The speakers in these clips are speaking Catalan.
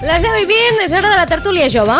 Les 10:20 és hora de la tertúlia jove.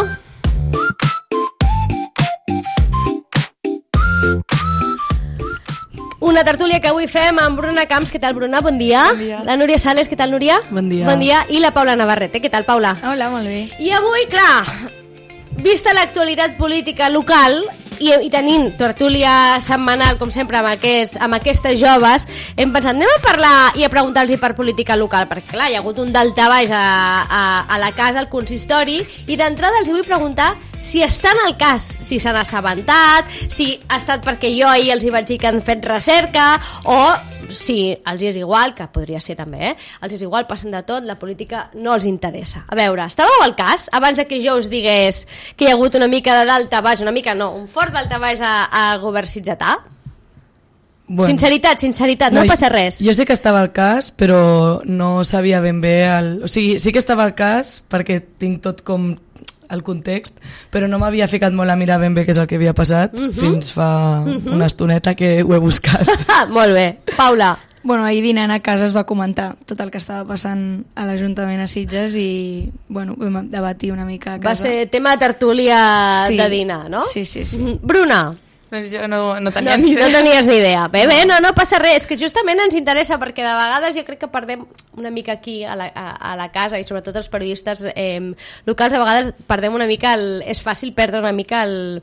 Una tertúlia que avui fem amb Bruna Camps. Què tal, Bruna? Bon dia. Bon dia. La Núria Sales. Què tal, Núria? Bon dia. Bon dia. I la Paula Navarrete. Què tal, Paula? Hola, molt bé. I avui, clar, vista l'actualitat política local i tenint tertúlia setmanal, com sempre, amb aquestes joves, hem pensat, anem a parlar i a preguntar-los per política local, perquè clar, hi ha hagut un daltabaix a la casa, al consistori, i d'entrada els vull preguntar si estan al cas, si s'han assabentat, si ha estat perquè jo ahir els hi vaig dir que han fet recerca, o si els és igual, que podria ser també, els és igual, passen de tot, la política no els interessa. A veure, estàveu al cas, abans de que jo us digués que hi ha hagut una mica de daltabaix, una mica no, un fort daltabaix a govern sitgetà? Bueno, sinceritat, no passa res. Jo sé que estava al cas, però no sabia ben bé... O sigui, sí que estava al cas perquè tinc tot com el context, però no m'havia ficat molt a mirar ben bé què és el que havia passat fins fa una estoneta que ho he buscat. Molt bé. Paula. Bueno, ahir dinant a casa es va comentar tot el que estava passant a l'Ajuntament a Sitges i bueno, vam debatir una mica a casa. Va ser tema de tertúlia de dinar, no? Sí. Bruna. Doncs jo no tenia ni idea. No tenies ni idea. Bé, no passa res. És que justament ens interessa perquè de vegades jo crec que perdem una mica aquí a la casa i sobretot els periodistes locals, a vegades perdem una mica, és fàcil perdre una mica el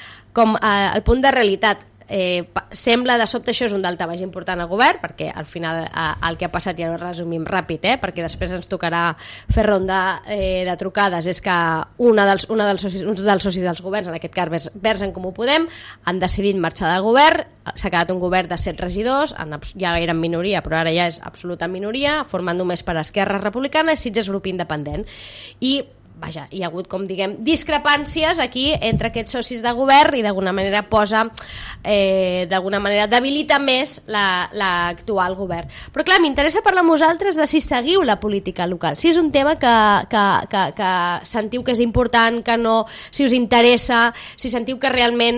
punt de realitat. Sembla de sobte això és un daltabaix important al govern, perquè al final el que ha passat ja ho resumim ràpid, perquè després ens tocarà fer ronda de trucades. És que uns dels socis dels governs, en aquest cas Verds en Comú Podem, han decidit marxar del govern. S'ha quedat un govern de 7 regidors, ja eren minoria però ara ja és absoluta minoria, formant només per Esquerra Republicana i Sitges grup independent. I vaja, hi ha hagut, com diguem, discrepàncies aquí entre aquests socis de govern i d'alguna manera debilita més l'actual govern. Però clar, m'interessa parlar amb vosaltres de si seguiu la política local, si és un tema que sentiu que és important, que no, si us interessa, si sentiu que realment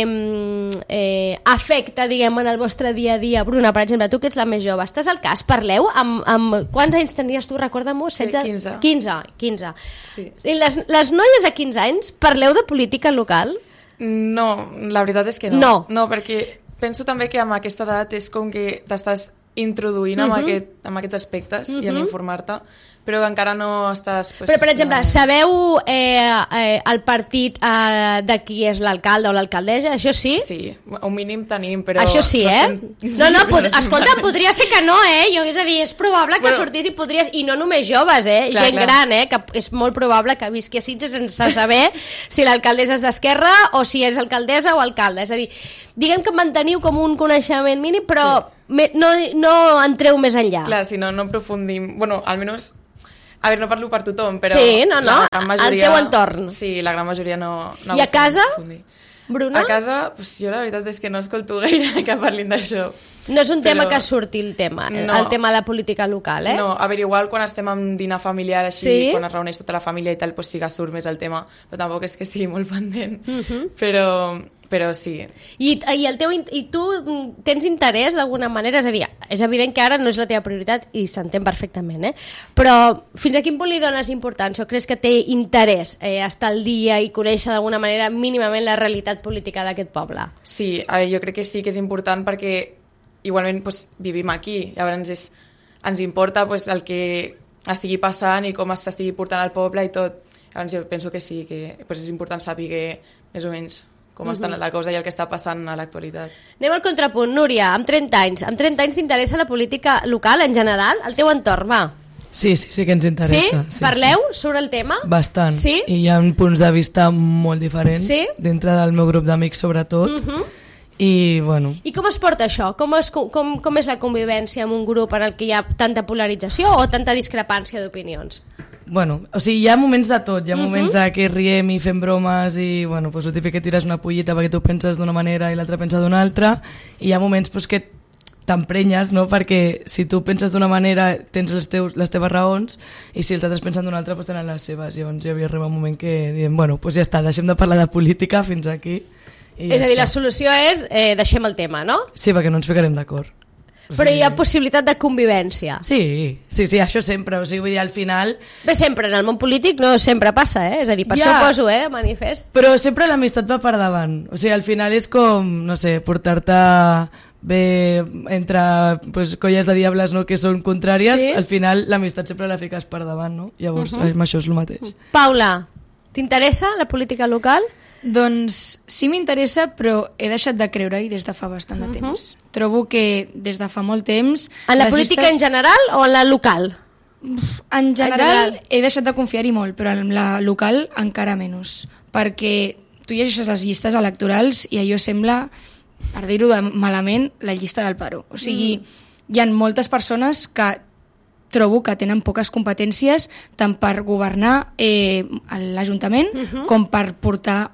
afecta, diguem, en el vostre dia a dia. Bruna, per exemple, tu que ets la més jove, estàs al cas? Parleu? Amb quants anys tenies tu? Recorda-m'ho? 15. 15. Sí. I les noies de 15 anys parleu de política local? No, la veritat és que no. No, perquè penso també que amb aquesta edat és com que t'estàs introduint amb aquests aspectes i en informar-te, però encara no estàs... Però, per exemple, sabeu el partit de qui és l'alcalde o l'alcaldessa? Això sí? Sí, un mínim tenim, però... Això sí, escolta, podria ser que no, és a dir, és probable que sortís i podries... I no només joves, gent gran, que és molt probable que visqui a Sitges sense saber si l'alcaldessa és d'Esquerra o si és alcaldessa o alcalde. És a dir, diguem que manteniu com un coneixement mínim, però no entreu més enllà. Clar, si no aprofundim... Bueno, almenys... A veure, no parlo per tothom, però... Sí, no, el teu entorn. Sí, la gran majoria no I a casa, Bruna? A casa, jo la veritat és que no escolto gaire que parlin d'això. No és un tema que surti el tema de la política local, No, a veure, igual quan estem en dinar familiar així, quan es reuneix tota la família i tal, doncs sí que surt més el tema, però tampoc és que estigui molt pendent, però sí. I tu tens interès d'alguna manera? És a dir, és evident que ara no és la teva prioritat i s'entén perfectament, però fins a quin punt li dones importància o creus que té interès estar al dia i conèixer d'alguna manera mínimament la realitat política d'aquest poble? Sí, jo crec que sí que és important perquè igualment vivim aquí, llavors ens importa el que estigui passant i com s'estigui portant al poble i tot. Llavors jo penso que sí, que és important saber més o menys com està la cosa i el que està passant a l'actualitat. Anem al contrapunt. Núria, amb 30 anys. Amb 30 anys t'interessa la política local en general? El teu entorn, va. Sí que ens interessa. Sí? Parleu sobre el tema? Bastant. Sí? I hi ha punts de vista molt diferents, dintre del meu grup d'amics sobretot. I bueno... I com es porta això? Com és la convivència en un grup en el que hi ha tanta polarització o tanta discrepància d'opinions? Bueno, o sigui, hi ha moments de tot, hi ha moments de que riem i fem bromes i, bueno, el típic que tires una pollita perquè tu penses d'una manera i l'altre pensa d'una altra, i hi ha moments que t'emprenyes, no? Perquè si tu penses d'una manera tens les teves raons i si els altres pensen d'una altra tenen les seves. Llavors hi havia arribat un moment que diem, bueno, ja està, deixem de parlar de política fins aquí. És a dir, la solució és deixem el tema, no? Sí, perquè no ens ficarem d'acord. Però hi ha possibilitat de convivència. Sí, això sempre. O sigui, vull dir, al final... Bé, sempre, en el món polític no sempre passa, És a dir, per això ho poso, manifest. Però sempre l'amistat va per davant. O sigui, al final és com, no sé, portar-te bé entre colles de diables, no?, que són contràries, sí? Al final l'amistat sempre la fiques per davant, no? Llavors, això és el mateix. Paula, t'interessa la política local? Doncs sí m'interessa, però he deixat de creure-hi des de fa bastant de temps. Trobo que des de fa molt temps... En la política en general o en la local? En general he deixat de confiar-hi molt, però en la local encara menys. Perquè tu llegeixes les llistes electorals i allò sembla, per dir-ho malament, la llista del paro. O sigui, hi ha moltes persones que trobo que tenen poques competències tant per governar l'Ajuntament com per portar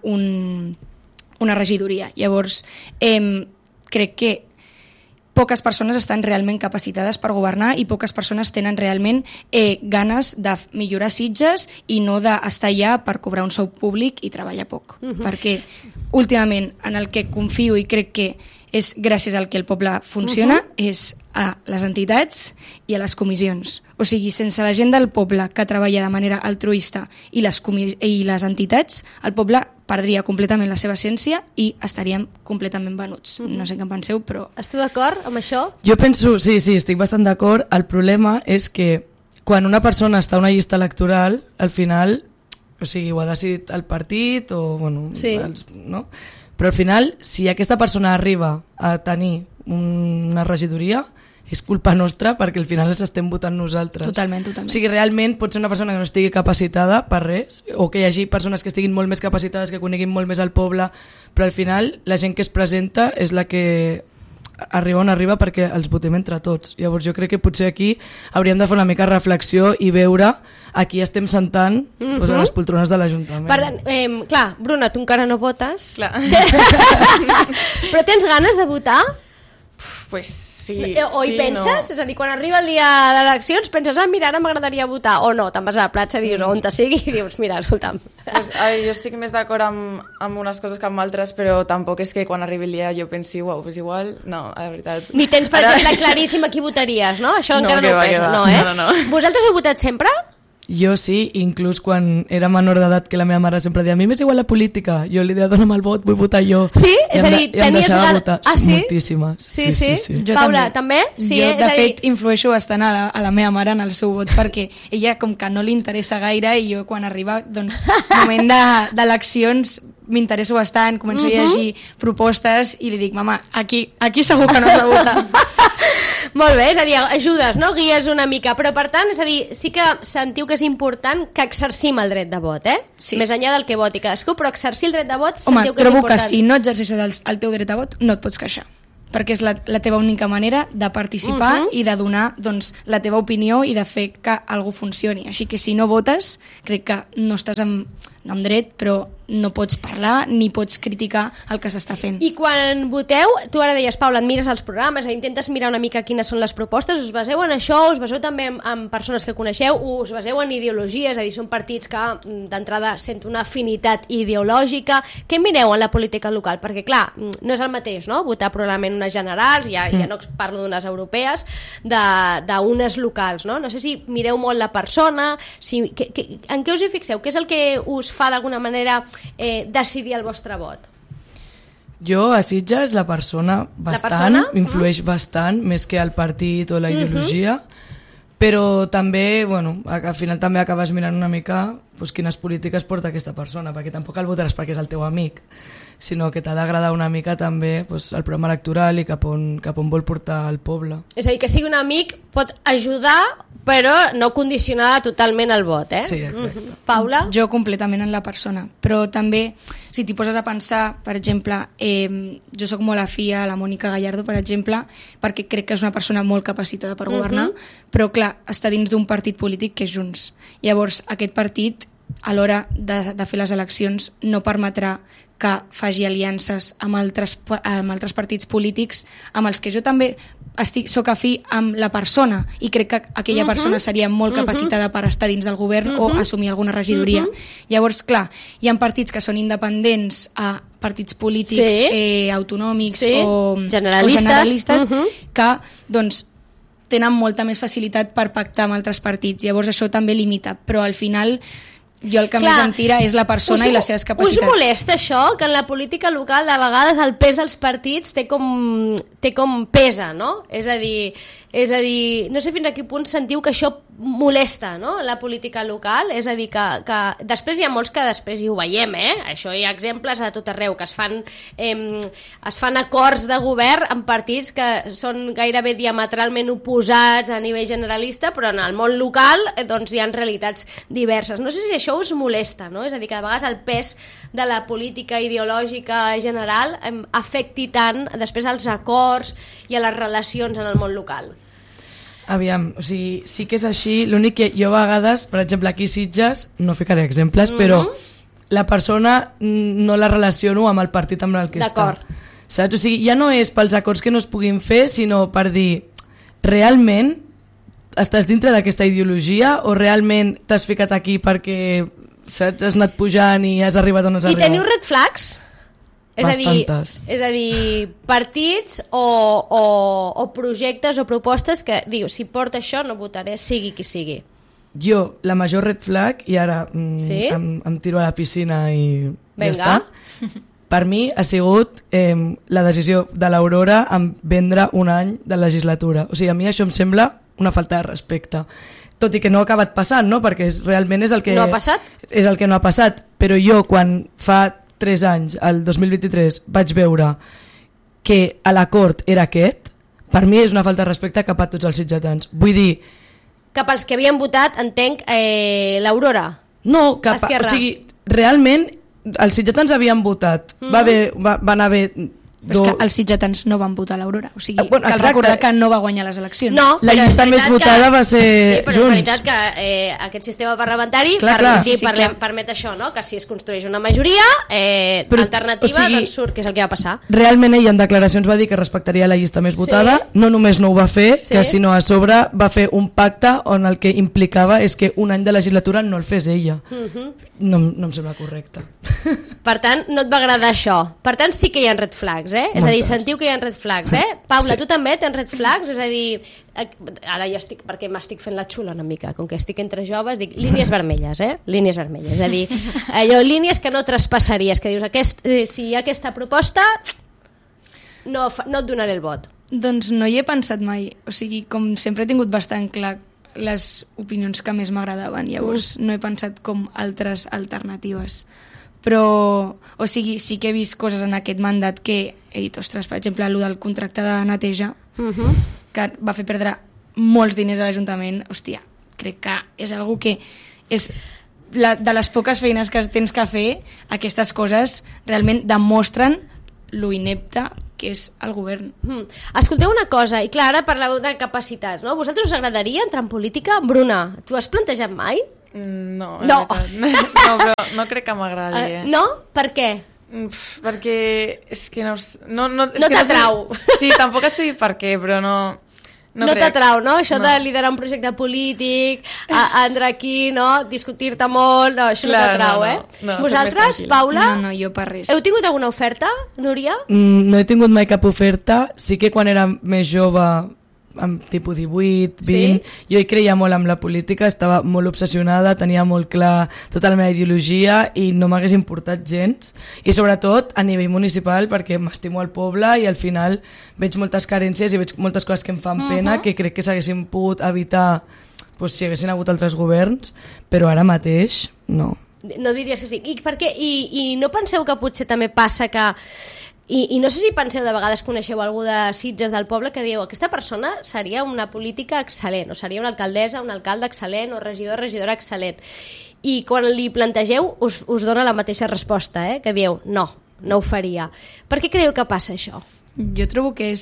una regidoria. Llavors, crec que poques persones estan realment capacitades per governar i poques persones tenen realment ganes de millorar Sitges i no d'estar allà per cobrar un sou públic i treballar poc. Perquè últimament en el que confio i crec que és gràcies al que el poble funciona és a les entitats i a les comissions. O sigui, sense la gent del poble que treballa de manera altruista i les entitats, el poble perdria completament la seva essència i estaríem completament venuts. No sé què en penseu, però... Esteu d'acord amb això? Jo penso, sí, estic bastant d'acord. El problema és que quan una persona està a una llista electoral, al final, o sigui, ho ha decidit el partit o, bueno, no? Però al final, si aquesta persona arriba a tenir una regidoria, és culpa nostra perquè al final els estem votant nosaltres. Totalment. O sigui, realment pot ser una persona que no estigui capacitada per res, o que hi hagi persones que estiguin molt més capacitades, que coneguin molt més el poble, però al final la gent que es presenta és la que arriba on arriba perquè els votem entre tots. Llavors jo crec que potser aquí hauríem de fer una mica reflexió i veure a qui estem sentant a les poltrones de l'Ajuntament. Per tant, clar, Bruna, tu encara no votes. Clar. Però tens ganes de votar? Pues sí. O hi penses? No. És a dir, quan arriba el dia d'eleccions penses, mira, ara m'agradaria votar, o no, te'n vas a la platja i dius, on te sigui, i dius, mira, escolta'm. Pues, jo estic més d'acord amb unes coses que amb altres, però tampoc és que quan arribi el dia jo pensi, pues igual, no, la veritat. Ni tens, per exemple, claríssim a qui votaries, no? Això encara no ho penso, no, No. Vosaltres heu votat sempre? Jo sí, inclús quan era menor d'edat, que la meva mare sempre deia, a mi m'és igual la política, jo li deia, dona'm el vot, vull votar jo. Sí? És a dir, tenies ganes... votar. Sí? Moltíssimes. Sí. Paula, també? Sí, jo, de fet, influeixo bastant a la meva mare en el seu vot, perquè ella com que no li interessa gaire i jo quan arriba, doncs, moment d'eleccions m'interesso bastant, començo a llegir propostes i li dic, mama, aquí segur que no has de votar. Molt bé, és a dir, ajudes, no? Guies una mica, però per tant, és a dir, sí que sentiu que és important que exercim el dret de vot, Sí. Més enllà del que voti cadascú, però exercir el dret de vot sentiu que és important. Trobo que si no exerceixes el teu dret de vot no et pots queixar, perquè és la teva única manera de participar i de donar doncs, la teva opinió i de fer que algú funcioni. Així que si no votes, crec que no estàs amb dret, però no pots parlar ni pots criticar el que s'està fent. I quan voteu, tu ara deies, Paula, et mires els programes, intentes mirar una mica quines són les propostes, us baseu en això, us baseu també en persones que coneixeu, us baseu en ideologies, és a dir, són partits que d'entrada senten una afinitat ideològica. Què mireu en la política local? Perquè, clar, no és el mateix, no?, votar probablement unes generals, ja no parlo d'unes europees, d'unes locals, no? No sé si mireu molt la persona, en què us hi fixeu? Què és el que us fa d'alguna manera decidir el vostre vot? Jo a Sitges la persona influeix bastant, més que el partit o la ideologia, però també, bueno, al final també acabes mirant una mica pues, quines polítiques porta aquesta persona, perquè tampoc el votaràs perquè és el teu amic, sinó que t'ha d'agradar una mica també pues, el programa electoral i cap on vol portar el poble. És a dir, que sigui un amic pot ajudar, però no condicionar totalment el vot, Sí, exacte. Paula? Jo completament en la persona, però també si t'hi poses a pensar, per exemple, jo sóc molt afí a la Mònica Gallardo, per exemple, perquè crec que és una persona molt capacitada per governar, però clar, està dins d'un partit polític que és Junts. Llavors, aquest partit, a l'hora de fer les eleccions, no permetrà que faci aliances amb altres partits polítics amb els que jo també soc afí amb la persona i crec que aquella persona seria molt capacitada per estar dins del govern o assumir alguna regidoria. Llavors, clar, hi ha partits que són independents a partits polítics autonòmics o generalistes que doncs tenen molta més facilitat per pactar amb altres partits. Llavors això també limita, però al final jo el que més em tira és la persona i les seves capacitats. Us molesta això? Que en la política local de vegades el pes dels partits té com pesa, no? És a dir, no sé fins a quin punt sentiu que això molesta, no?, la política local. És a dir, que després hi ha molts que després hi ho veiem, això hi ha exemples a tot arreu, que es fan acords de govern amb partits que són gairebé diametralment oposats a nivell generalista, però en el món local doncs hi ha realitats diverses. No sé si això us molesta, no? És a dir, que a vegades el pes de la política ideològica general afecti tant després als acords i a les relacions en el món local. Aviam, o sigui, sí que és així. L'únic que jo a vegades, per exemple, aquí a Sitges, no ficaré exemples, però la persona no la relaciono amb el partit amb el que està. Saps? O sigui, ja no és pels acords que no es puguin fer, sinó per dir, realment estàs dintre d'aquesta ideologia o realment t'has ficat aquí perquè, saps, has anat pujant i has arribat on has arribat? I teniu red flags? Bastantes. És a dir, partits o projectes o propostes que diu, si porta això no votaré, sigui qui sigui. Jo, la major red flag, i ara em tiro a la piscina i ja està, per mi ha sigut la decisió de l'Aurora en vendre un any de legislatura. O sigui, a mi això em sembla una falta de respecte. Tot i que no ha acabat passant, no? Perquè realment és el que... No ha passat? És el que no ha passat. Però jo, quan fa 3 anys, el 2023, vaig veure que l'acord era aquest, per mi és una falta de respecte cap a tots els sitgetans. Vull dir... Cap als que havien votat, entenc, l'Aurora? No, cap a... O sigui, realment, els sitgetans havien votat. Van haver... És que els sitgetans no van votar l'Aurora, o sigui, cal recordar que no va guanyar les eleccions. No, la llista més votada va ser Junts. Sí, però Junts. és veritat que aquest sistema parlamentari permet això, no? Que si es construeix una majoria alternativa, doncs surt, que és el que va passar. Realment ell en declaracions va dir que respectaria la llista més votada, no només no ho va fer, que sinó a sobre va fer un pacte on el que implicava és que un any de legislatura no el fes ella. No em sembla correcte. Per tant, no et va agradar això. Per tant, sí que hi ha red flags, És a dir, sentiu que hi ha red flags, Paula, tu també tens red flags? És a dir, ara ja estic, perquè m'estic fent la xula una mica, com que estic entre joves, dic línies vermelles, línies vermelles. És a dir, allò, línies que no traspassaries, que dius, si hi ha aquesta proposta, no et donaré el vot. Doncs no hi he pensat mai. O sigui, com sempre he tingut bastant clar les opinions que més m'agradaven, llavors no he pensat com altres alternatives, però o sigui, sí que he vist coses en aquest mandat que he dit, ostres, per exemple, el del contracte de neteja que va fer perdre molts diners a l'Ajuntament. Hòstia, crec que és algo que és de les poques feines que tens que fer. Aquestes coses realment demostren lo inepte que és el govern. Escolteu una cosa, i clar, ara parleu de capacitats, no? Vosaltres us agradaria entrar en política? Bruna, tu has plantejat mai? No, però no crec que m'agradi. No? Per què? Perquè és que no t'atrau. Sí, tampoc et sé dir per què, però no t'atrau, no? Això de liderar un projecte polític, entrar aquí, no? Discutir-te molt, no, això no t'atrau, no, vosaltres, Paula? No, jo per res. Heu tingut alguna oferta, Núria? No he tingut mai cap oferta. Sí que quan era més jove, amb tipus 18, 20, jo hi creia molt amb la política, estava molt obsessionada, tenia molt clar tota la meva ideologia i no m'hagués importat gens, i sobretot a nivell municipal, perquè m'estimo al poble i al final veig moltes carències i veig moltes coses que em fan pena, que crec que s'haguessin pogut evitar si haguessin hagut altres governs, però ara mateix no. No diries que sí. I per què? I no penseu que potser també passa que... I no sé si penseu, de vegades coneixeu algú de Sitges, del poble, que diu aquesta persona seria una política excel·lent, o seria una alcaldessa, un alcalde excel·lent, o regidor, regidora excel·lent. I quan li plantegeu us dona la mateixa resposta, que diu no ho faria. Per què creieu que passa això? Jo trobo que és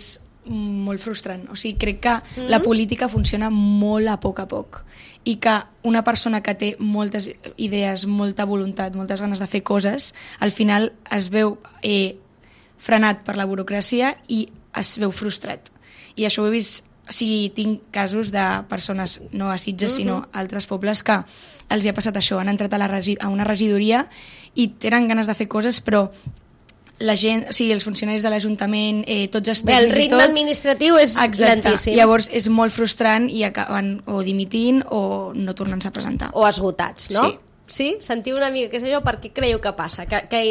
molt frustrant. O sigui, crec que la política funciona molt a poc i que una persona que té moltes idees, molta voluntat, moltes ganes de fer coses, al final es veu frenat per la burocràcia i es veu frustrat. I això ho he vist, o sigui, tinc casos de persones, no a Sitges, sinó a altres pobles, que els hi ha passat això, han entrat a una regidoria i tenen ganes de fer coses, però la gent, o sigui, els funcionaris de l'Ajuntament, tots els tècnics i tot... El ritme administratiu és lentíssim. Llavors és molt frustrant i acaben o dimitint o no tornant-se a presentar. O esgotats, no? Sí. Sí? Sentiu una mica, què sé jo, per què creieu que passa?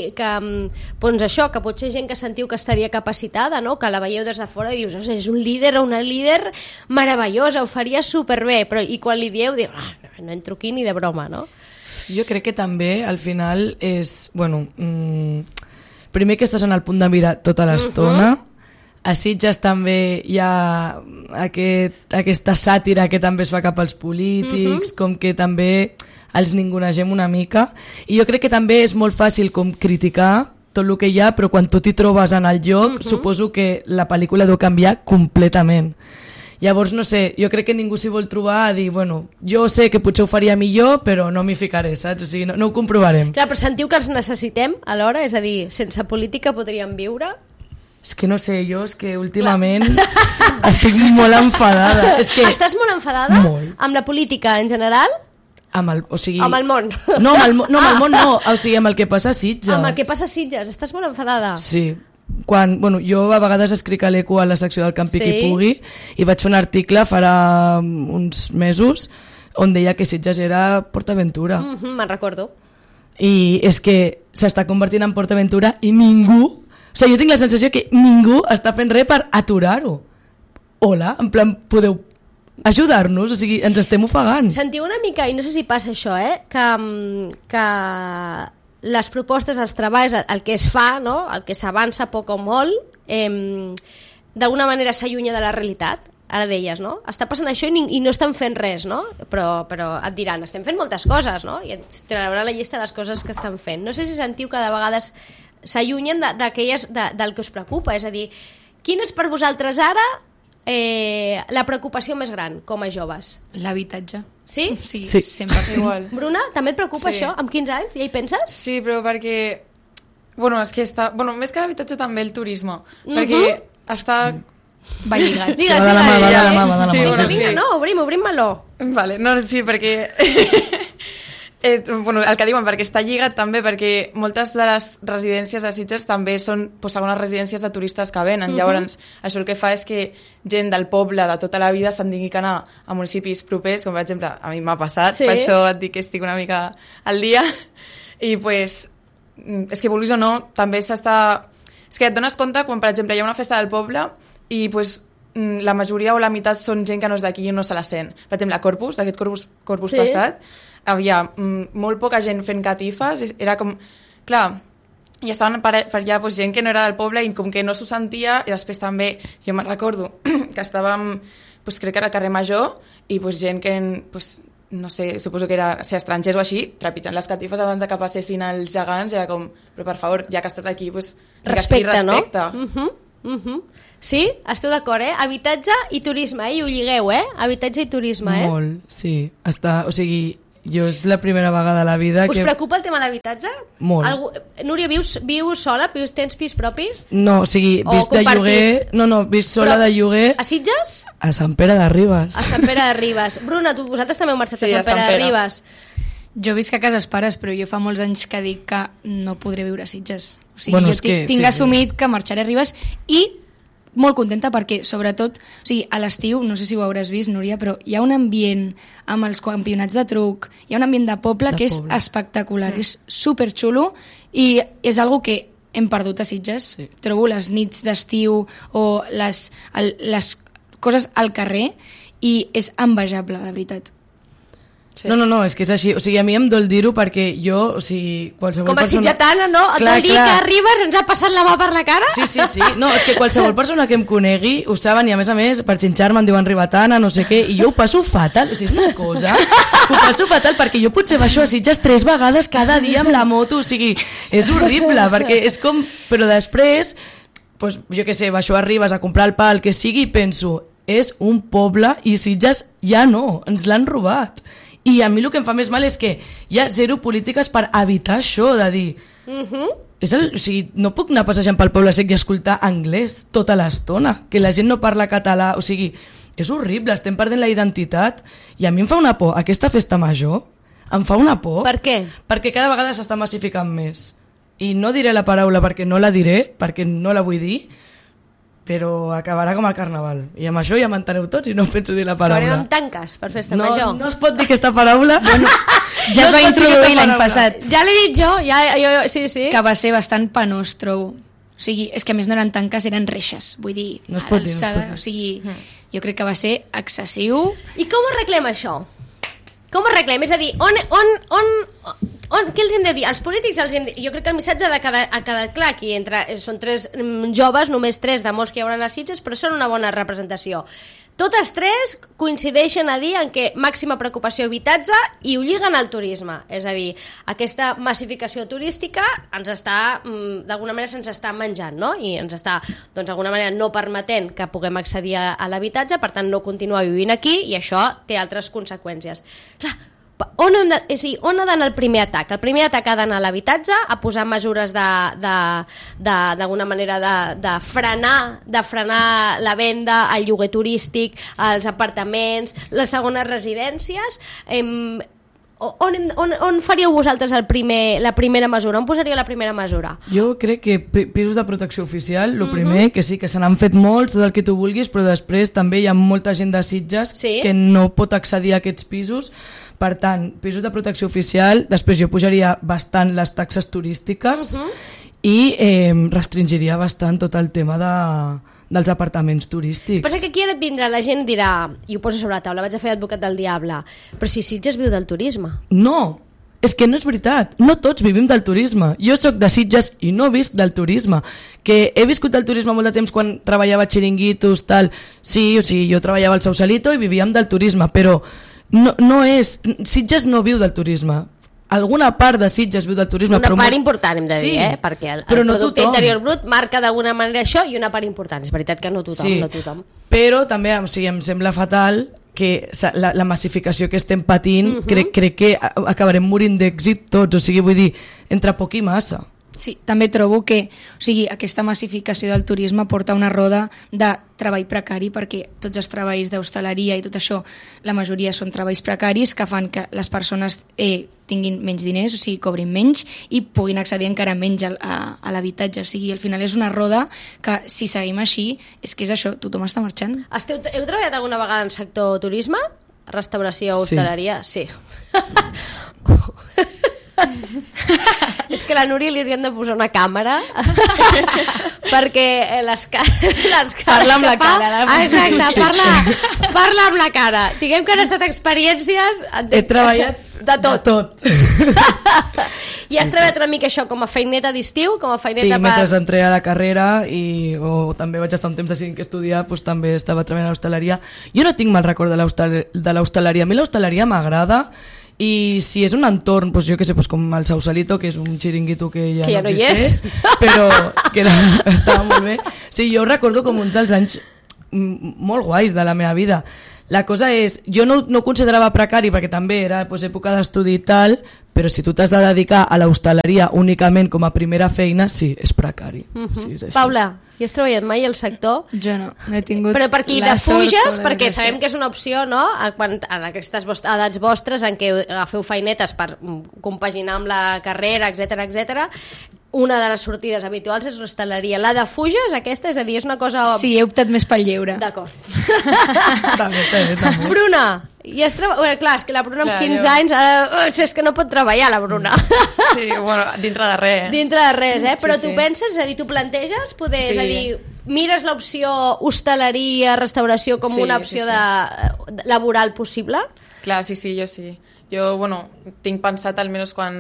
Doncs això, que potser gent que sentiu que estaria capacitada, no? Que la veieu des de fora i dius, és un líder o una líder meravellosa, ho faria superbé, però i quan li dieu, diu, no entro aquí ni de broma, no? Jo crec que també, al final, és... Bueno, primer que estàs en el punt de mira tota l'estona, a Sitges també hi ha aquesta sàtira que també es fa cap als polítics, com que també els ningunegem una mica, i jo crec que també és molt fàcil com criticar tot el que hi ha, però quan tu t'hi trobes en el lloc, suposo que la pel·lícula deu canviar completament. Llavors, no sé, jo crec que ningú s'hi vol trobar a dir, bueno, jo sé que potser ho faria millor, però no m'hi ficaré, saps? O sigui, no ho comprovarem. Clar, però sentiu que els necessitem alhora? És a dir, sense política podríem viure? És que no sé, jo és que últimament estic molt enfadada. És que... Estàs molt enfadada? Molt. Amb la política en general? Amb el món. No, amb el món no, o sigui, amb el que passa a Sitges. Amb el que passa a Sitges, estàs molt enfadada? Sí. Jo a vegades escric a l'Eco a la secció del Campi qui pugui i vaig fer un article farà uns mesos on deia que Sitges era PortAventura. Me'n recordo. I és que s'està convertint en PortAventura i ningú, o sigui, jo tinc la sensació que ningú està fent res per aturar-ho. Hola, en plan, podeu ajudar-nos, o sigui, ens estem ofegant. Sentiu una mica, i no sé si passa això, que les propostes, els treballs, el que es fa, no? El que s'avança poc o molt, d'alguna manera s'allunya de la realitat. Ara deies, no? Està passant això i no estan fent res, no? Però et diran, estem fent moltes coses, no? I et trauran la llista de les coses que estan fent. No sé si sentiu que de vegades s'allunyen del que us preocupa, és a dir, quin és per vosaltres ara la preocupació més gran com a joves? L'habitatge. Sí? Sí, 100%. Igual. Bruna, també et preocupa això? Amb 15 anys? Ja hi penses? Sí, però perquè... Bueno, és que està... Bueno, més que l'habitatge també el turisme. Perquè està... Va lligat. Digues, Va de la mà, va de la mà. Sí, bueno, vinga, no, obrim meló. Vale, no, sí, perquè... bueno, el que diuen, perquè està lligat també, perquè moltes de les residències de Sitges també són segones residències de turistes que venen. Llavors, això el que fa és que gent del poble de tota la vida se'n tingui que anar a municipis propers, com per exemple, a mi m'ha passat, per això et dic que estic una mica al dia, i pues, és que vulguis o no, també s'està... És que et dones compte quan, per exemple, hi ha una festa del poble i pues, la majoria o la meitat són gent que no és d'aquí i no se la sent. Per exemple, a Corpus, aquest Corpus passat, havia molt poca gent fent catifes, era com... Clar, i estaven per allà pues, gent que no era del poble i com que no s'ho sentia, i després també, jo me'n recordo que estàvem, pues, crec que era al carrer Major, i pues, gent que, pues, no sé, suposo que era ser estrangers o així, trepitjant les catifes abans de que passessin els gegants, era com, però per favor, ja que estàs aquí, pues, respecte, no? Sí? Esteu d'acord, Habitatge i turisme, i ho lligueu, Habitatge i turisme, Molt, sí. O sigui, jo és la primera vegada a la vida que... Us que... preocupa el tema de l'habitatge? Molt. Núria, vius sola? Tens pis propi? No, o sigui, visc de lloguer... No, visc sola de lloguer... A Sitges? A Sant Pere de Ribes. A Sant Pere de Ribes. Bruna, vosaltres també heu marxat a Sant Pere de Ribes. Jo visc a cases pares, però jo fa molts anys que dic que no podré viure a Sitges. O sigui, bueno, jo tinc assumit que marxaré a Ribes i molt contenta perquè, sobretot, o sigui, a l'estiu, no sé si ho hauràs vist, Núria, però hi ha un ambient amb els campionats de truc, hi ha un ambient de poble que és espectacular, és superxulo i és algo que hem perdut a Sitges. Sí. Trobo les nits d'estiu o les coses al carrer i és envejable, de veritat. Sí. No, és que és així. O sigui, a mi em dol dir-ho perquè jo, o sigui, qualsevol persona... Com a sitgetana, no? Et dol dir que arribes, ens ha passat la mà per la cara? Sí. No, és que qualsevol persona que em conegui ho saben i a més, per xinxar-me em diuen ribetana, no sé què, i jo ho passo fatal. O sigui, és una cosa... Ho passo fatal perquè jo potser baixo a Sitges 3 vegades cada dia amb la moto, o sigui, és horrible, perquè és com... Però després... pues, jo què sé, baixo a Ribes a comprar el pa, el que sigui, i penso, és un poble i Sitges ja no, ens l'han robat. I a mi el que em fa més mal és que hi ha zero polítiques per evitar això, de dir... O sigui, no puc anar passejant pel poble sec i escoltar anglès tota l'estona, que la gent no parla català, o sigui, és horrible, estem perdent la identitat i a mi em fa una por, aquesta festa major em fa una por. Per què? Perquè cada vegada s'està massificant més i no diré la paraula perquè no la diré, perquè no la vull dir, però acabarà com el carnaval i amb això ja m'enteneu tots i no penso dir la paraula. Acabarem amb tanques per festa major. No es pot dir aquesta paraula. Bueno, ja es va introduir l'any passat. Ja l'he dit jo, sí. Que va ser bastant penós, trobo. O sigui, és que a més no eren tanques, eren reixes. Vull dir, no es pot dir, o sigui, jo crec que va ser excessiu. I com ho arreglem, això? Com ho arreglem? És a dir, què els hem de dir? Els polítics jo crec que el missatge ha quedat clar aquí. Són 3 joves, només 3 de molts que hi haurà a Sitges, però són una bona representació. Totes 3 coincideixen a dir en que màxima preocupació habitatge i ho lliguen al turisme. És a dir, aquesta massificació turística d'alguna manera se'ns està menjant, no? I ens està, doncs, d'alguna manera no permetent que puguem accedir a l'habitatge, per tant no continuar vivint aquí, i això té altres conseqüències. Clar, on ha d'anar el primer atac? El primer atac ha d'anar a l'habitatge, a posar mesures d'alguna manera de frenar la venda, el lloguer turístic, els apartaments, les segones residències. On faríeu vosaltres la primera mesura? On posaríeu la primera mesura? Jo crec que pisos de protecció oficial, el primer, que sí, que se n'han fet molts, tot el que tu vulguis, però després també hi ha molta gent de Sitges que no pot accedir a aquests pisos. Per tant, pisos de protecció oficial, després jo pujaria bastant les taxes turístiques i restringiria bastant tot el tema dels apartaments turístics. Però és que aquí ara et vindrà, la gent dirà, i ho poso sobre la taula, vaig a fer advocat del diable, però si Sitges viu del turisme. No, és que no és veritat, no tots vivim del turisme. Jo sóc de Sitges i no visc del turisme. Que he viscut el turisme molt de temps quan treballava a xiringuitos, tal. Sí, o sigui, jo treballava al Sausalito i vivíem del turisme, però no és... Sitges no viu del turisme. Alguna part de Sitges viu del turisme. Una part important, hem de dir, perquè el producte interior brut marca d'alguna manera això i una part important. És veritat que no tothom. Però també em sembla fatal que la massificació que estem patint, crec que acabarem morint d'èxit tots, o sigui, vull dir, entre poc i massa. Sí, també trobo que aquesta massificació del turisme porta una roda de treball precari, perquè tots els treballs d'hostaleria i tot això, la majoria són treballs precaris que fan que les persones tinguin menys diners, o sigui, cobrin menys i puguin accedir encara menys a l'habitatge. O sigui, al final és una roda que, si seguim així, és que és això, tothom està marxant. Heu treballat alguna vegada en sector turisme? Restauració, hostaleria? Sí. És que a la Núria li hauríem de posar una càmera perquè les cares parla amb la cara. Exacte, parla amb la cara. Diguem que han estat experiències... He treballat de tot. I has treballat una mica això com a feineta d'estiu? Sí, mentre entré a la carrera o també vaig estar un temps decidint que estudiar, doncs també estava treballant a l'hostaleria. Jo no tinc mal record de l'hostaleria. A mi l'hostaleria m'agrada. I si és un entorn, doncs jo què sé, doncs com el Sausalito, que és un xiringuito que ja no existeix, però que estava molt bé. Sí, jo recordo com un dels anys molt guais de la meva vida. La cosa és, jo no considerava precari perquè també era època d'estudi i tal, però si tu t'has de dedicar a l'hostaleria únicament com a primera feina, sí, és precari. Sí, és així. Paula, hi has treballat mai al sector? Jo no he tingut però per aquí defuges, perquè sabem que és una opció, no? En aquestes edats vostres en què agafeu feinetes per compaginar amb la carrera, etc. Una de les sortides habituals és l'hostaleria. La defuges, aquesta? És a dir, és una cosa... Sí, he optat més pel lleure. D'acord. també. Bruna, bueno, clar, és que la Bruna amb 15 anys ara, és que no pot treballar la Bruna. Sí, bueno, dintre de res. Dintre de res, però tu penses, és a dir, tu planteges poder, és a dir, mires l'opció hostaleria, restauració com una opció laboral possible? Clar, sí, jo sí. Jo, bueno, tinc pensat almenys quan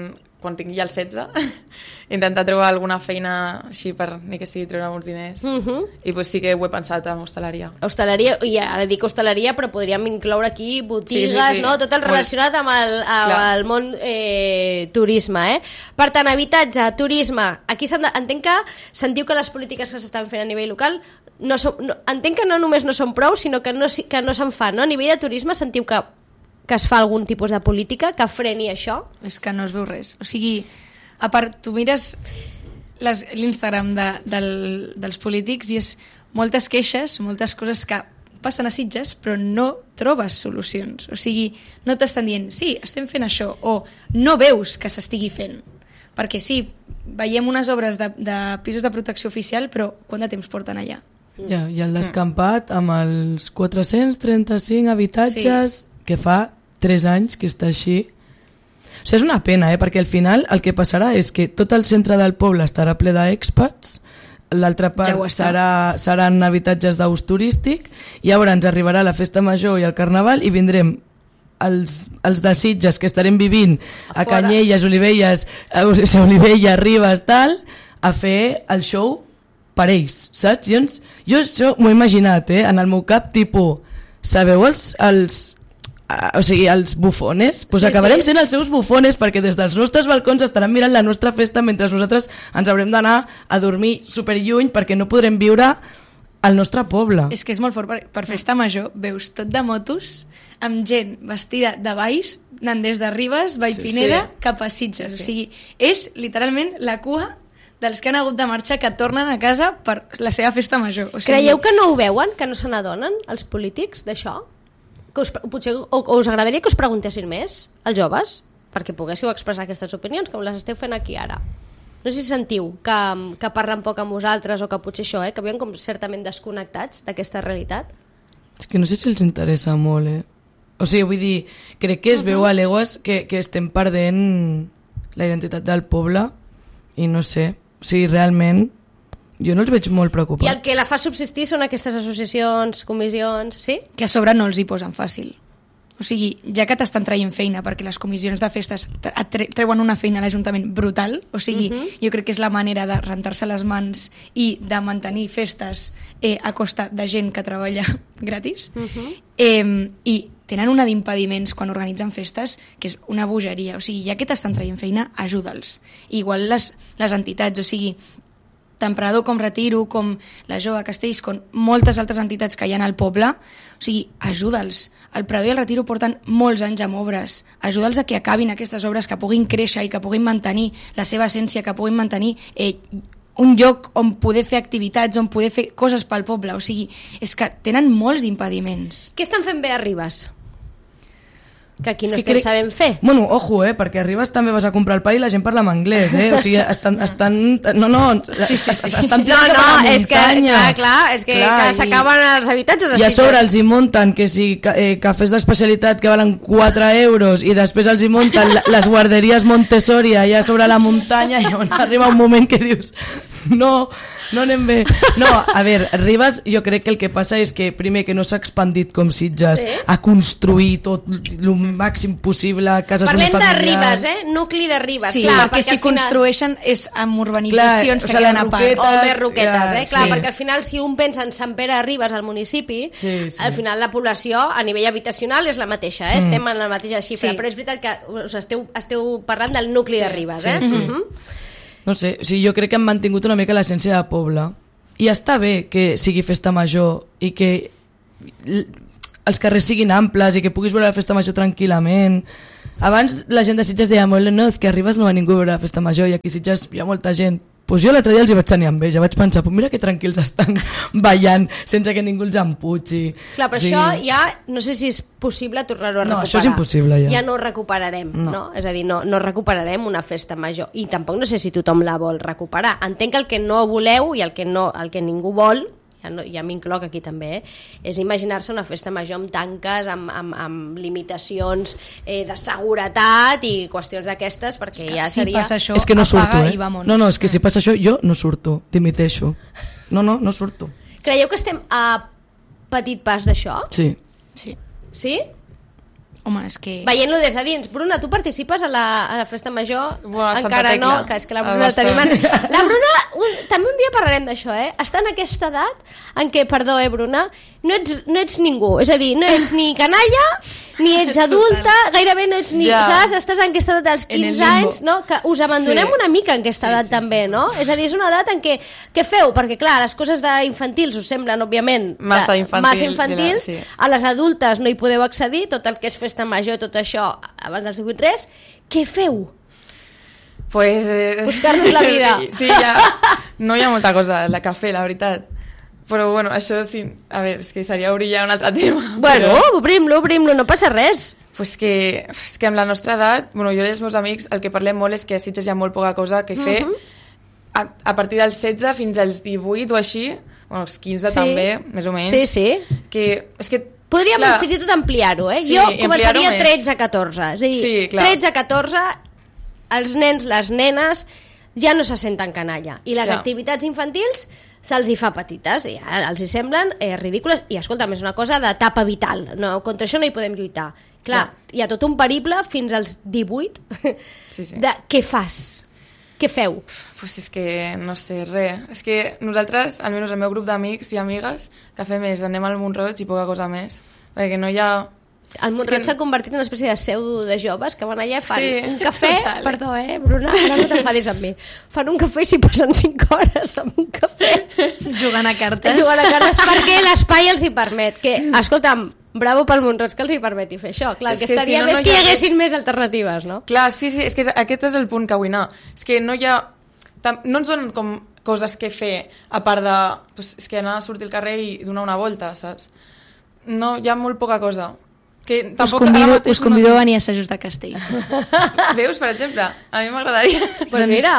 quan tingui ja el 16, intentar trobar alguna feina així per ni que sigui treure uns diners. I pues sí que ho he pensat en hostaleria. Hostaleria, i ara dic hostaleria, però podríem incloure aquí botigues, sí. no? Tot el relacionat amb el món turisme, Per tant, habitatge, turisme, aquí entenc que sentiu que les polítiques que s'estan fent a nivell local entenc que no només no són prou, sinó que no se'n fan, no? A nivell de turisme sentiu que es fa algun tipus de política que freni això? És que no es veu res. O sigui, a part, tu mires l'Instagram dels polítics i és moltes queixes, moltes coses que passen a Sitges, però no trobes solucions. O sigui, no t'estan dient, sí, estem fent això, o no veus que s'estigui fent. Perquè sí, veiem unes obres de pisos de protecció oficial, però quant de temps porten allà? Ja, i el descampat amb els 435 habitatges que fa 3 anys que està així. O sigui, és una pena, perquè al final el que passarà és que tot el centre del poble estarà ple d'expats, l'altra part seran habitatges d'ús turístic, i llavors ens arribarà la festa major i el carnaval i vindrem els de Sitges que estarem vivint a Canyelles, Olivelles, Ribes, tal, a fer el show per ells, saps? Jo això m'ho he imaginat, en el meu cap, tipus, sabeu els bufones? Pues acabarem sent els seus bufones, perquè des dels nostres balcons estaran mirant la nostra festa mentre nosaltres ens haurem d'anar a dormir superlluny perquè no podrem viure al nostre poble. És que és molt fort, per festa major veus tot de motos amb gent vestida de valls anant des de Ribes, Vallpineda, cap a Sitges. O sigui, és literalment la cua dels que han hagut de marxar, que tornen a casa per la seva festa major. O sigui, creieu que no ho veuen, que no se n'adonen els polítics d'això? Potser us agradaria que us preguntessin més als joves perquè poguéssiu expressar aquestes opinions com les esteu fent aquí ara. No sé si sentiu que parlen poc amb vosaltres o que potser això, que viuen com certament desconnectats d'aquesta realitat. És que no sé si els interessa molt, O sigui, vull dir, crec que es veu a legües que estem perdent la identitat del poble i no sé, o sigui, realment jo no els veig molt preocupats. I el que la fa subsistir són aquestes associacions, comissions, sí? Que a sobre no els hi posen fàcil. O sigui, ja que t'estan traient feina perquè les comissions de festes treuen una feina a l'Ajuntament brutal, o sigui, jo crec que és la manera de rentar-se les mans i de mantenir festes a costa de gent que treballa gratis, i tenen una d'impediments quan organitzen festes que és una bogeria. O sigui, ja que t'estan traient feina, ajuda'ls. Igual les entitats, o sigui, tant Prador com Retiro, com la Jove Castells, com moltes altres entitats que hi ha al poble, o sigui, ajuda'ls. El Prador i el Retiro porten molts anys amb obres. Ajuda'ls a que acabin aquestes obres, que puguin créixer i que puguin mantenir la seva essència, que puguin mantenir un lloc on poder fer activitats, on poder fer coses pel poble. O sigui, és que tenen molts impediments. Què estan fent bé a Ribes? Que aquí no estem sabent fer. Bueno, ojo, perquè a Ribes també vas a comprar el pa i la gent parla en anglès, O sigui, estan estan tirant cap a la muntanya. És que s'acaben els habitatges. I a sobre els hi munten que si cafès d'especialitat que valen 4 euros i després els hi munten les guarderies Montessori allà sobre la muntanya i on arriba un moment que dius no anem bé. No, a veure, Ribes jo crec que el que passa és que primer que no s'ha expandit com Sitges a construir tot el màxim possible, cases unifamiliars. Parlem de Ribes, nucli de Ribes. Sí, clar, perquè si construeixen és amb urbanitzacions que hi ha a part. O més roquetes, clar, perquè al final si un pensa en Sant Pere de Ribes, al municipi, al final la població a nivell habitacional és la mateixa, estem en la mateixa xifra, però és veritat que esteu parlant del nucli de Ribes, No sé, o sigui, jo crec que han mantingut una mica l'essència de poble. I està bé que sigui festa major i que els carrers siguin amples i que puguis veure la festa major tranquil·lament. Abans la gent de Sitges deia molt, no, és que a Ribes no va ningú a veure la festa major i aquí a Sitges hi ha molta gent. Pues jo l'altre dia els hi vaig tenir enveja, vaig pensar, mira que tranquils estan ballant sense que ningú els empugi. Clar, però això ja no sé si és possible tornar-ho a recuperar. No, això és impossible ja. Ja no ho recuperarem, no? És a dir, no recuperarem una festa major i tampoc no sé si tothom la vol recuperar. Entenc que el que no voleu i el que ningú vol, ja m'incloc aquí també, és imaginar-se una festa major amb tanques, amb limitacions de seguretat i qüestions d'aquestes, perquè ja seria... Si passa això, és que no surto, No, és que si passa això jo no surto, dimiteixo. No surto. Creieu que estem a petit pas d'això? Sí. Sí? Home, és que... Veient-lo des de dins. Bruna, tu participes a la festa major? Bueno, a Santa encara Tecla. no, que és que la Bruna tenim... La Bruna, també un dia parlarem d'això, està en aquesta edat en què, perdó, Bruna, no ets ningú, és a dir, no ets ni canalla, ni ets adulta, gairebé no ets ni... Saps? Estàs en aquesta edat dels 15 anys, no? Que us abandonem una mica en aquesta edat també, no? És a dir, és una edat en què feu? Perquè, clar, les coses d'infantils us semblen, òbviament, massa infantils, a les adultes no hi podeu accedir, tot el que és festa major, tot això, abans dels 18 res, què feu? Pues... Buscar-nos la vida. Sí, no hi ha molta cosa a la que fer, la veritat. Però, bueno, això sí... A veure, és que seria obrir ja un altre tema. Bueno, obrim-lo, no passa res. Pues que amb la nostra edat, bueno, jo i els meus amics, el que parlem molt és que a Sitges hi ha molt poca cosa que fer. A partir dels 16 fins als 18 o així, bueno, els 15 també, més o menys. Sí. Que, és que podríem fins i tot ampliar-ho, Sí, jo començaria més. 13-14. És a dir, 13-14, els nens, les nenes, ja no se senten canalla. I les activitats infantils se'ls hi fa petites, i els hi semblen ridícules. I, escolta'm, és una cosa d'etapa vital. No, contra això no hi podem lluitar. Clar, hi ha tot un perible fins als 18 de què fas? Què feu? Pues és que no sé, res. És que nosaltres, almenys el meu grup d'amics i amigues, que fem és anem al Mont-roig i poca cosa més. Perquè no hi ha... El Mont-roig s'ha convertit en una espècie de seu de joves que van allà i fan un cafè... Perdó, Bruna, ara no t'enfadis amb mi. Fan un cafè i s'hi posen 5 hores amb un cafè. Jugant a cartes. Perquè l'espai els hi permet. Que, escolta'm, bravo pel Mont-roig que els hi permeti fer això. Clar, que estaria més que hi haguessin més alternatives, no? Clar, sí, és que aquest és el punt que vull anar. És que no hi ha... No en són com coses que fer a part de... És que anar a sortir al carrer i donar una volta, saps? No, hi ha molt poca cosa. Que us convido a venir a assajos de castells. Veus, per exemple? A mi m'agradaria. Pues mira,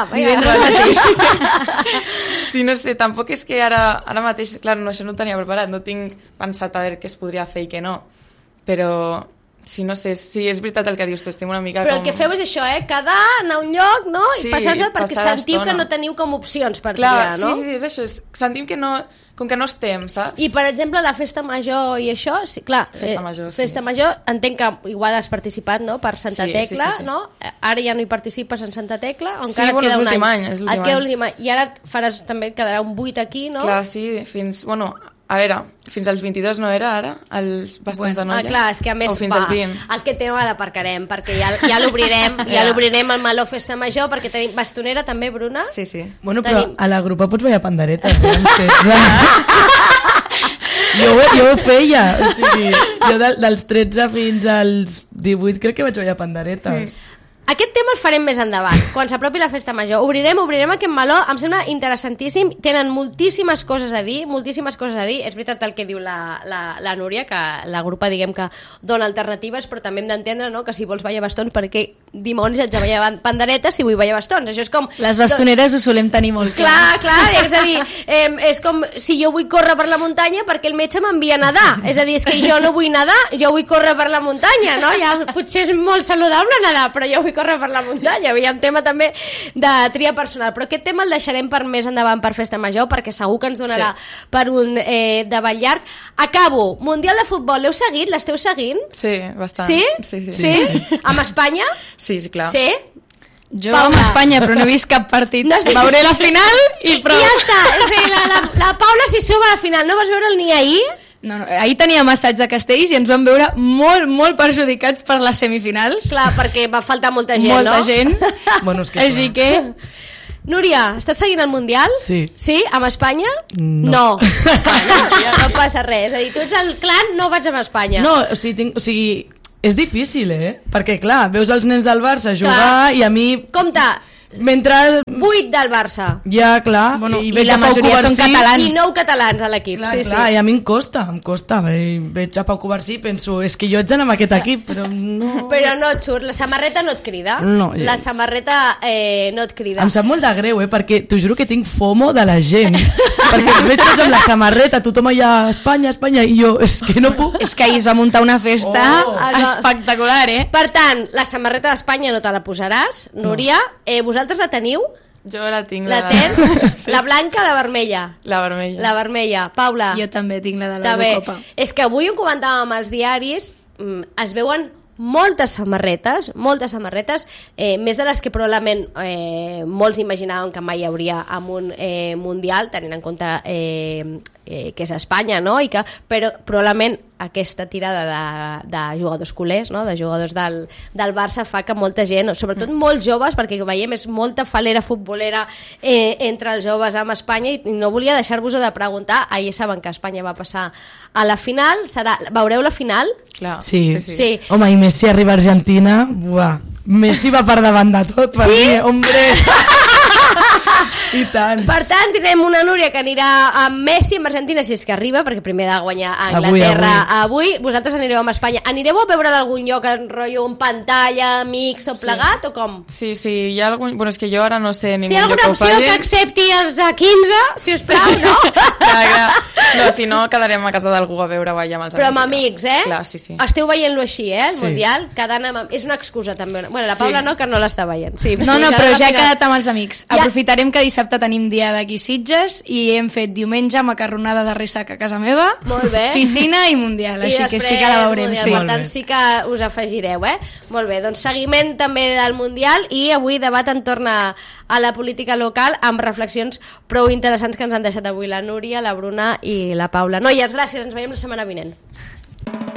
sí, no sé, tampoc és que ara mateix, clar, no, això no ho tenia preparat, no tinc pensat a veure què es podria fer i què no, però sí, no sé, sí, és veritat el que dius tu, estem una mica però el que feu és això, quedar, anar a un lloc, no? I passar-se'l perquè sentiu que no teniu com opcions per triar, no? Sí, és això, sentim que no, com que no estem, saps? I, per exemple, la festa major i això, sí, clar, festa major, entenc que igual has participat, no?, per Santa Tecla, no? Ara ja no hi participes en Santa Tecla, o encara et queda un any. És l'últim any. I ara faràs, també et quedarà un 8 aquí, no? Clar, sí, a veure, fins als 22 no era ara, els bastons de noies? Clar, és que a més, aquest tema l'aparcarem, perquè ja l'obrirem al Meló Festa Major, perquè tenim bastonera també, Bruna? Sí. Bueno, però a la grupa pots ballar panderetes, jo ho feia, o sigui, jo dels 13 fins als 18 crec que vaig ballar panderetes. Aquest tema el farem més endavant, quan s'apropi la festa major. Obrirem aquest meló, em sembla interessantíssim, tenen moltíssimes coses a dir, és veritat el que diu la Núria, que la grupa diguem que dona alternatives, però també hem d'entendre, no?, que si vols ballar bastons, perquè dimonis haig de ballar panderetes si vull ballar bastons, això és com... Les bastoneres ho solem tenir molt clar. Clar, és a dir, és com si jo vull córrer per la muntanya perquè el metge m'envia a nedar, és a dir, és que jo no vull nedar, jo vull córrer per la muntanya, no? Ja potser és molt saludable nedar, però jo vull córrer per la muntanya. Hi ha un tema també de tria personal, però aquest tema el deixarem per més endavant per Festa Major, perquè segur que ens donarà per un debat llarg. Acabo. Mundial de Futbol, l'heu seguit? L'esteu seguint? Sí, bastant. Sí? Amb Espanya? Sí, clar. Sí? Jo amb Espanya, però no he vist cap partit. Veuré la final i prou. I ja està. O sigui, la Paula s'hi suma a la final. No vas veure'l ni ahir? No, ahir teníem assaig de castells i ens vam veure molt, molt perjudicats per les semifinals. Clar, perquè va faltar molta gent, Molta gent. Bueno, és que així que... Núria, estàs seguint el Mundial? Sí. Sí? Amb Espanya? No. No passa res. És a dir, tu ets el clan, no vaig amb Espanya. No, o sigui, és difícil, perquè clar, veus els nens del Barça jugar i a mi... Compte, mentre... 8 del Barça. Ja, clar. Bueno, i la majoria són catalans. I 9 catalans a l'equip. Clar, i a mi em costa. Veig a Pau Covarsí i penso, és que jo haig d'anar amb aquest equip, però no... Però no et surt, la samarreta no et crida. No, la samarreta no et crida. Em sap molt de greu, perquè t'ho juro que tinc FOMO de la gent. Perquè els veig tots amb la samarreta, tothom allà, Espanya, i jo, és que no puc. És que ahir es va muntar una festa espectacular, Per tant, la samarreta d'Espanya no te la posaràs, Núria. Vosaltres la teniu? Jo la tinc. La tens? Sí. La blanca o la vermella? La vermella. La vermella. Paula? Jo també tinc la de l'Eurocopa. És que avui ho comentàvem als diaris, es veuen moltes samarretes, més de les que probablement molts imaginaven que mai hi hauria en un Mundial, tenint en compte que és Espanya, no? Però probablement aquesta tirada de jugadors culers, no? De jugadors del Barça fa que molta gent, sobretot molts joves, perquè veiem és molta falera futbolera entre els joves amb Espanya, i no volia deixar-vos-ho de preguntar. Ahir saben que Espanya va passar a la final. Veureu la final? Clar. Sí. Sí. Home, i Messi arriba a Argentina, buah, Messi va per davant de tot, per mi, hombre. I tant. Per tant, tindrem una Núria que anirà amb Messi amb Argentina, si és que arriba, perquè primer ha de guanyar a Anglaterra avui. Vosaltres anireu amb Espanya. Anireu a veure d'algun lloc en rotllo, en pantalla, amics o plegat, o com? Sí, hi ha algun... Bueno, és que jo ara no sé ningú si hi ha alguna opció que accepti els de 15, si us plau, no? Clar. No, si no, quedarem a casa d'algú a veure balla amb els amics. Però amb amics, Clar, sí. Esteu veient-lo així, el Mundial? És una excusa, també. Bueno, la Paula no, que no l'està veient. Sí, no, però ja he quedat amb els amics. Aprofitarem que dissabte tenim dia d'aquí Sitges i hem fet diumenge macarronada de ressac a casa meva. Molt bé. Piscina i Mundial, així que sí que la veurem. Mundial, sí. Per tant, sí que us afegireu, Molt bé, doncs seguiment també del Mundial, i avui debat entorn a la política local amb reflexions prou interessants que ens han deixat avui la Núria, la Bruna i la Paula. Noies, gràcies, ens veiem la setmana vinent.